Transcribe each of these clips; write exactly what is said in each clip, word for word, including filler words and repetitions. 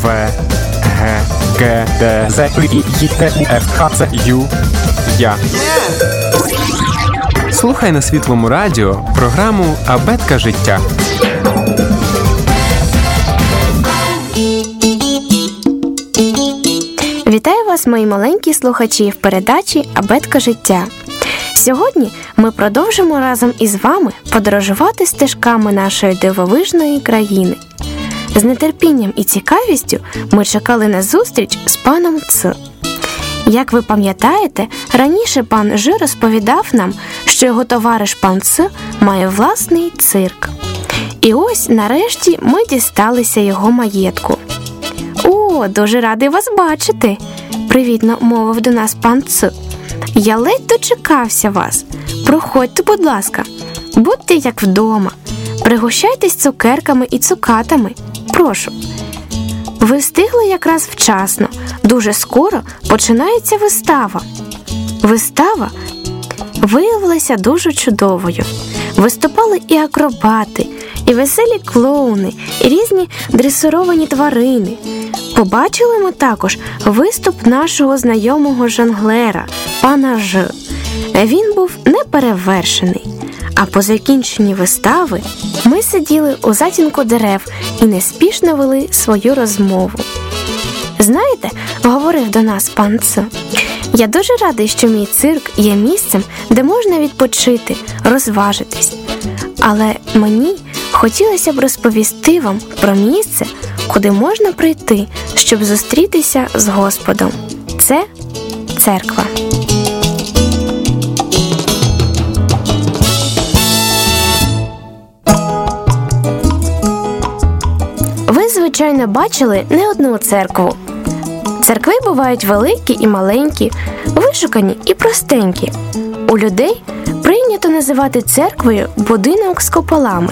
В, Г, Г, Д, З, І, Й, Т, У, Ф, Х, Ц, Ю, Я. Слухай на Світлому радіо програму «Абетка життя». Вітаю вас, мої маленькі слухачі, в передачі «Абетка життя». Сьогодні ми продовжимо разом із вами подорожувати стежками нашої дивовижної країни. З нетерпінням і цікавістю ми чекали на зустріч з паном Ц. Як ви пам'ятаєте, раніше пан Ж розповідав нам, що його товариш пан Ц має власний цирк. І ось, нарешті, ми дісталися його маєтку. «О, дуже радий вас бачити!» – привітно мовив до нас пан Ц. «Я ледь дочекався вас. Проходьте, будь ласка. Будьте як вдома. Пригощайтесь цукерками і цукатами. Прошу». Ви встигли якраз вчасно. Дуже скоро починається вистава. Вистава виявилася дуже чудовою. Виступали і акробати, і веселі клоуни, і різні дресировані тварини. Побачили ми також виступ нашого знайомого жонглера, пана Ж. Він був неперевершений. А по закінченні вистави ми сиділи у затінку дерев і неспішно вели свою розмову. «Знаєте, — говорив до нас пан Ц, — я дуже радий, що мій цирк є місцем, де можна відпочити, розважитись. Але мені хотілося б розповісти вам про місце, куди можна прийти, щоб зустрітися з Господом. Це церква». Ви, звичайно, бачили не одну церкву. Церкви бувають великі і маленькі, вишукані і простенькі. У людей прийнято називати церквою будинок з куполами,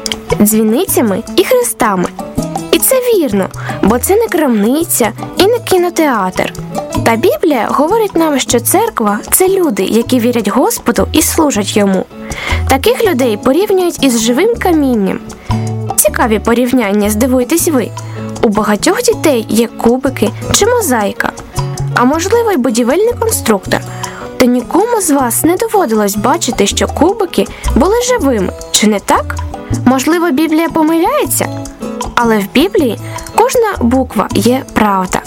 дзвіницями і хрестами. І це вірно, бо це не крамниця і не кінотеатр. Та Біблія говорить нам, що церква – це люди, які вірять Господу і служать Йому. Таких людей порівнюють із живим камінням. Цікаві порівняння, здивуйтесь ви. У багатьох дітей є кубики чи мозаїка, а можливо й будівельний конструктор. Та нікому з вас не доводилось бачити, що кубики були живими, чи не так? Можливо, Біблія помиляється? Але в Біблії кожна буква є правда.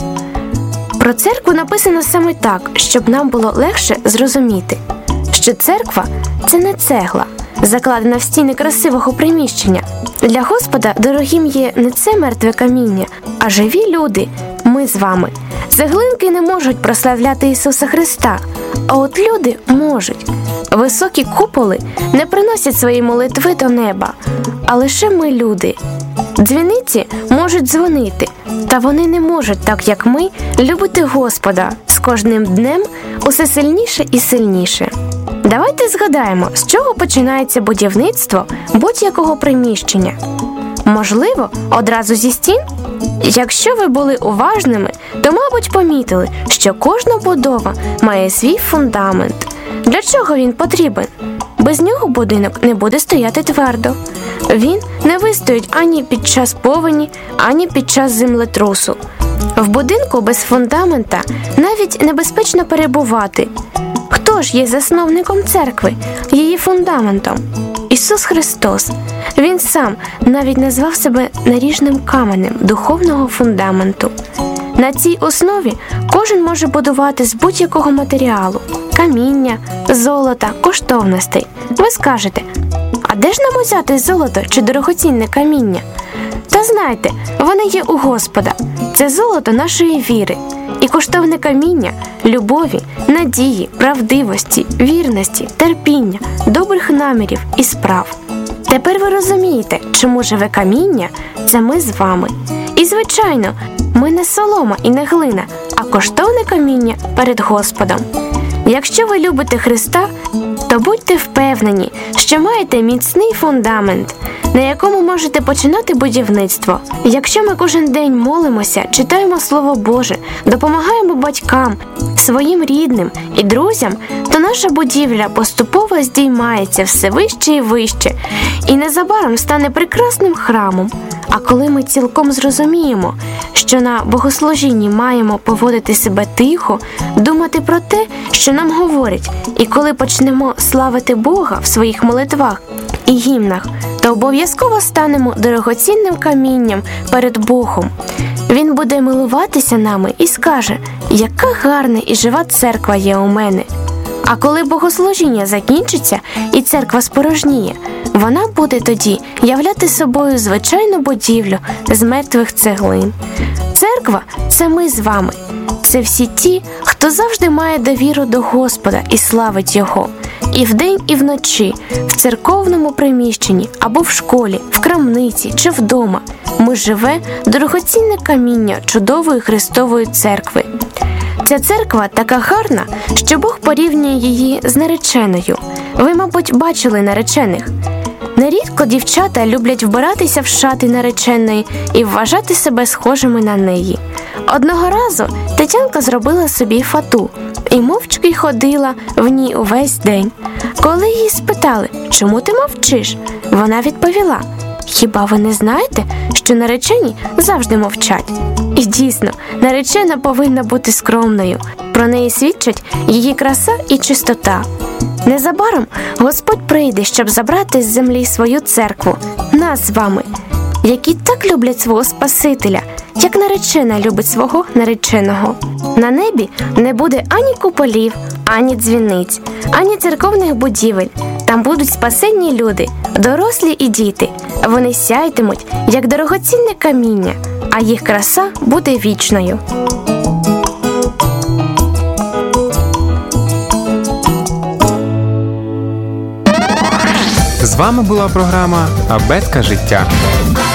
Про церкву написано саме так, щоб нам було легше зрозуміти, що церква – це не цегла, закладена в стіни красивого приміщення. Для Господа дорогим є не це мертве каміння, а живі люди – ми з вами. Цеглинки не можуть прославляти Ісуса Христа, а от люди можуть. Високі куполи не приносять свої молитви до неба, а лише ми, люди. Дзвіниці можуть дзвонити, та вони не можуть, так як ми, любити Господа з кожним днем усе сильніше і сильніше. Давайте згадаємо, з чого починається будівництво будь-якого приміщення. Можливо, одразу зі стін? Якщо ви були уважними, то, мабуть, помітили, що кожна будова має свій фундамент. Для чого він потрібен? Без нього будинок не буде стояти твердо. Він не вистоїть ані під час повені, ані під час землетрусу. В будинку без фундамента навіть небезпечно перебувати. Хто ж є засновником церкви, її фундаментом? Ісус Христос. Він сам навіть назвав себе наріжним каменем духовного фундаменту. На цій основі кожен може будувати з будь-якого матеріалу – каміння, золота, коштовностей. Ви скажете, а де ж нам узяти золото чи дорогоцінне каміння? Та знайте, вони є у Господа. Це золото нашої віри. І коштовне каміння – любові, надії, правдивості, вірності, терпіння, добрих намірів і справ. Тепер ви розумієте, чому живе каміння – це ми з вами. І, звичайно, ми не солома і не глина, а коштовне каміння перед Господом. Якщо ви любите Христа, то будьте впевнені, що маєте міцний фундамент, на якому можете починати будівництво. Якщо ми кожен день молимося, читаємо Слово Боже, допомагаємо батькам, своїм рідним і друзям, то наша будівля поступово здіймається все вище і вище, і незабаром стане прекрасним храмом. А коли ми цілком зрозуміємо, що на богослужінні маємо поводити себе тихо, думати про те, що нам говорять, і коли почнемо славити Бога в своїх молитвах і гімнах, то обов'язково станемо дорогоцінним камінням перед Богом. Він буде милуватися нами і скаже: «Яка гарна і жива церква є у мене». А коли богослужіння закінчиться і церква спорожніє, вона буде тоді являти собою звичайну будівлю з мертвих цеглин. Церква – це ми з вами. Це всі ті, хто завжди має довіру до Господа і славить Його. І вдень, і вночі, в церковному приміщенні або в школі, в крамниці чи вдома ми живе дорогоцінне каміння чудової Христової церкви. Ця церква така гарна, що Бог порівнює її з нареченою. Ви, мабуть, бачили наречених. Нерідко дівчата люблять вбиратися в шати нареченої і вважати себе схожими на неї. Одного разу Тетянка зробила собі фату і мовчки ходила в ній увесь день. Коли її спитали: «Чому ти мовчиш?», вона відповіла: «Хіба ви не знаєте, що наречені завжди мовчать?» І дійсно, наречена повинна бути скромною. Про неї свідчать її краса і чистота. Незабаром Господь прийде, щоб забрати з землі свою церкву, нас з вами, які так люблять свого Спасителя, як наречена любить свого нареченого. На небі не буде ані куполів, ані дзвіниць, ані церковних будівель. Там будуть спасенні люди, дорослі і діти. Вони сяйтимуть, як дорогоцінне каміння, а їх краса буде вічною. З вами була програма «Абетка життя».